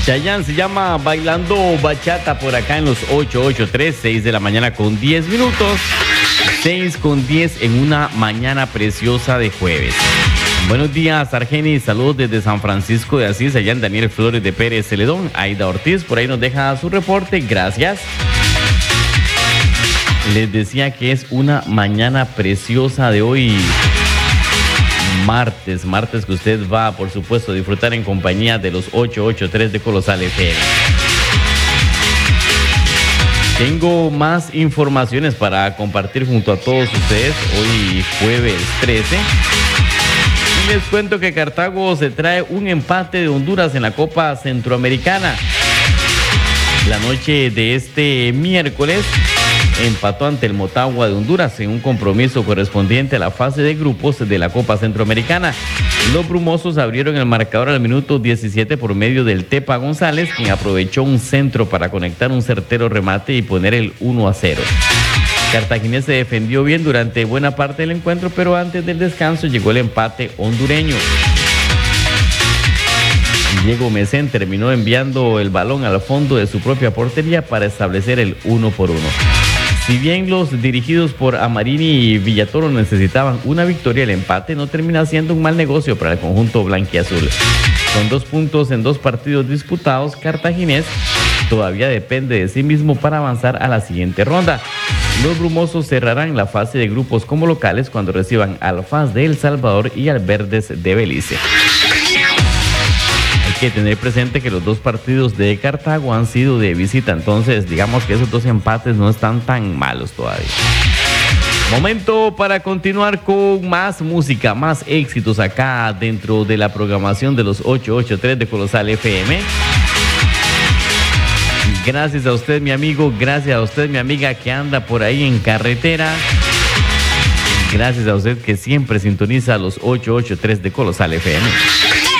Chayanne se llama Bailando Bachata por acá en los 883, 6 de la mañana con 10 minutos. 6 con 10 en una mañana preciosa de jueves. Buenos días, Argenis. Saludos desde San Francisco de Asís. Allá en Daniel Flores de Pérez Celedón. Aida Ortiz por ahí nos deja su reporte. Gracias. Les decía que es una mañana preciosa de hoy. Martes que usted va, por supuesto, a disfrutar en compañía de los 883 de Colosal FM. Tengo más informaciones para compartir junto a todos ustedes hoy jueves 13. Y les cuento que Cartago se trae un empate de Honduras en la Copa Centroamericana. La noche de este miércoles empató ante el Motagua de Honduras en un compromiso correspondiente a la fase de grupos de la Copa Centroamericana. Los brumosos abrieron el marcador al minuto 17 por medio del Tepa González, quien aprovechó un centro para conectar un certero remate y poner el 1-0. Cartaginés se defendió bien durante buena parte del encuentro, pero antes del descanso llegó el empate hondureño. Diego Mesén terminó enviando el balón al fondo de su propia portería para establecer el 1-1. Si bien los dirigidos por Amarini y Villatoro necesitaban una victoria, el empate no termina siendo un mal negocio para el conjunto blanquiazul. Con 2 puntos en 2 partidos disputados, Cartaginés todavía depende de sí mismo para avanzar a la siguiente ronda. Los brumosos cerrarán la fase de grupos como locales cuando reciban al FAS de El Salvador y al Verdes de Belice. Hay que tener presente que los 2 partidos de Cartago han sido de visita, entonces digamos que esos 2 empates no están tan malos todavía. Momento para continuar con más música, más éxitos acá dentro de la programación de los 883 de Colosal FM. Gracias a usted, mi amigo, gracias a usted, mi amiga, que anda por ahí en carretera. Gracias a usted que siempre sintoniza los 883 de Colosal FM.